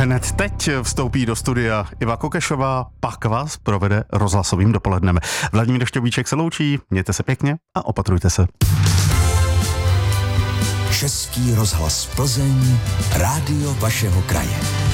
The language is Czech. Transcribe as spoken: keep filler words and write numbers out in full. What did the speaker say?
Hned teď vstoupí do studia Iva Kokešová, pak vás provede rozhlasovým dopolednem. Vladimír Štěbíček se loučí, mějte se pěkně a opatrujte se. Český rozhlas Plzeň, rádio vašeho kraje.